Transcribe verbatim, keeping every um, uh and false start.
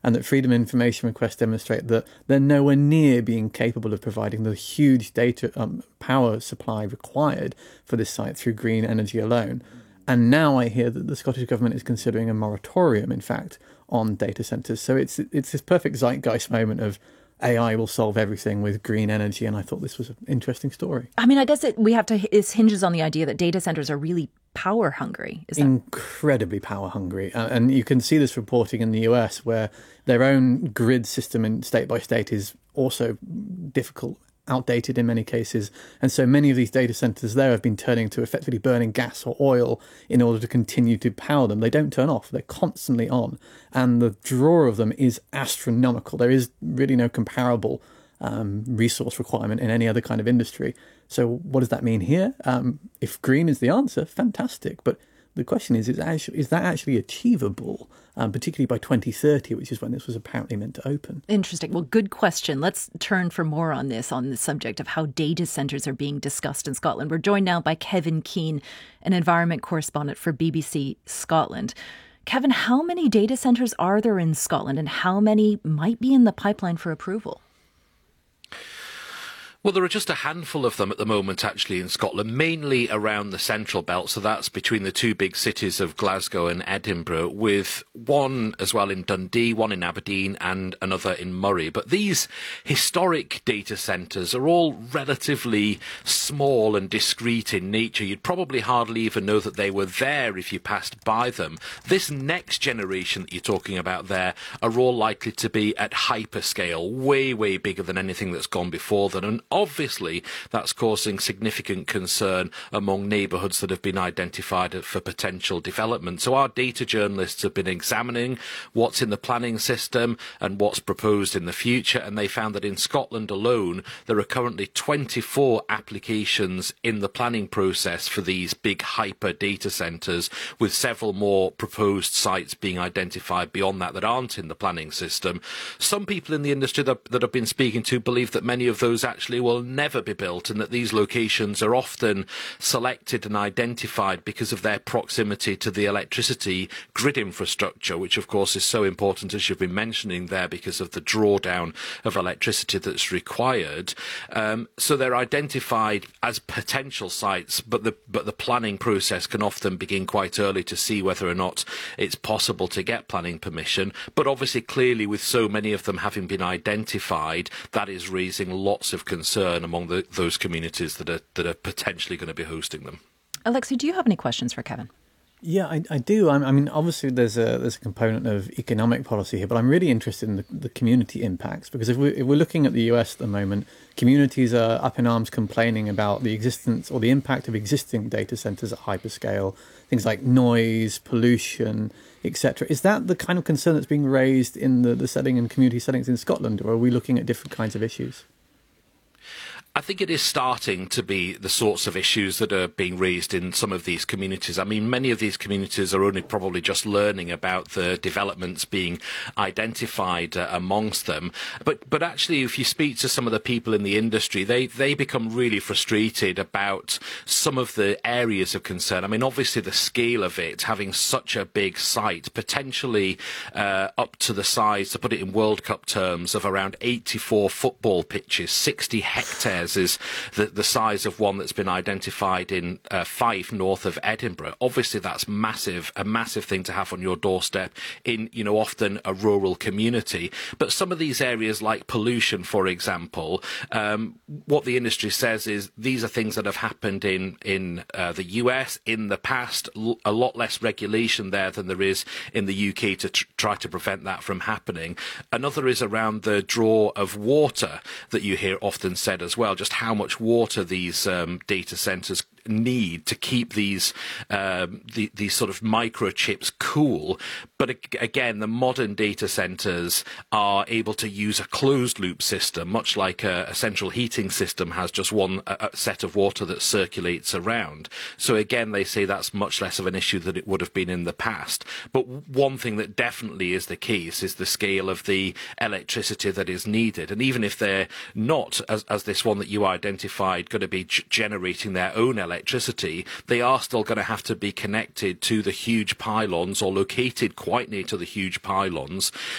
and that freedom of information requests demonstrate that they're nowhere near being capable of providing the huge data um, power supply required for this site through green energy alone. And now I hear that the Scottish Government is considering a moratorium, in fact, on data centres. So it's it's this perfect zeitgeist moment of A I will solve everything with green energy, and I thought this was an interesting story. I mean, I guess it, we have to, it hinges on the idea that data centres are really power hungry. Is that... Incredibly power hungry. Uh, and you can see this reporting in the U S, where their own grid system in state by state is also difficult, outdated in many cases. And so many of these data centres there have been turning to effectively burning gas or oil in order to continue to power them. They don't turn off. They're constantly on. And the draw of them is astronomical. There is really no comparable um, resource requirement in any other kind of industry. So what does that mean here? Um, if green is the answer, fantastic. But the question is, is, actually, is that actually achievable, um, particularly by twenty thirty, which is when this was apparently meant to open? Interesting. Well, good question. Let's turn for more on this, on the subject of how data centres are being discussed in Scotland. We're joined now by Kevin Keane, an environment correspondent for B B C Scotland. Kevin, how many data centres are there in Scotland, and how many might be in the pipeline for approval? Well, there are just a handful of them at the moment, actually, in Scotland, mainly around the central belt. So that's between the two big cities of Glasgow and Edinburgh, with one as well in Dundee, one in Aberdeen, and another in Moray. But these historic data centres are all relatively small and discreet in nature. You'd probably hardly even know that they were there if you passed by them. This next generation that you're talking about there are all likely to be at hyperscale, way, way bigger than anything that's gone before them. And obviously, that's causing significant concern among neighbourhoods that have been identified for potential development. So our data journalists have been examining what's in the planning system and what's proposed in the future, and they found that in Scotland alone, there are currently twenty-four applications in the planning process for these big hyper data centres, with several more proposed sites being identified beyond that that aren't in the planning system. Some people in the industry that, that I've been speaking to believe that many of those actually will never be built, and that these locations are often selected and identified because of their proximity to the electricity grid infrastructure, which of course is so important, as you've been mentioning there, because of the drawdown of electricity that's required. Um, so they're identified as potential sites, but the but the planning process can often begin quite early to see whether or not it's possible to get planning permission. But obviously, clearly, with so many of them having been identified, that is raising lots of concern among the, those communities that are that are potentially going to be hosting them. Alexi, do you have any questions for Kevin? Yeah, I, I do. I, I mean, obviously, there's a there's a component of economic policy here, but I'm really interested in the, the community impacts, because if, we, if we're looking at the U S at the moment, communities are up in arms complaining about the existence or the impact of existing data centres at hyperscale, things like noise, pollution, et cetera. Is that the kind of concern that's being raised in the, the setting and community settings in Scotland, or are we looking at different kinds of issues? I think it is starting to be the sorts of issues that are being raised in some of these communities. I mean, many of these communities are only probably just learning about the developments being identified uh, amongst them. But but actually, if you speak to some of the people in the industry, they, they become really frustrated about some of the areas of concern. I mean, obviously, the scale of it, having such a big site, potentially uh, up to the size, to put it in World Cup terms, of around eighty-four football pitches, sixty hectares is the, the size of one that's been identified in uh, Fife, north of Edinburgh. Obviously, that's massive, a massive thing to have on your doorstep in, you know, often a rural community. But some of these areas, like pollution, for example, um, what the industry says is these are things that have happened in in uh, the U S in the past. L- a lot less regulation there than there is in the U K to tr- try to prevent that from happening. Another is around the draw of water that you hear often said as well. Just how much water these um, data centres need to keep these um, the, these sort of microchips cool. But again, the modern data centres are able to use a closed loop system, much like a, a central heating system has just one a, a set of water that circulates around. So again, they say that's much less of an issue than it would have been in the past. But one thing that definitely is the case is the scale of the electricity that is needed. And even if they're not, as, as this one that you identified, going to be g- generating their own electricity, electricity, they are still going to have to be connected to the huge pylons, or located quite near to the huge pylons,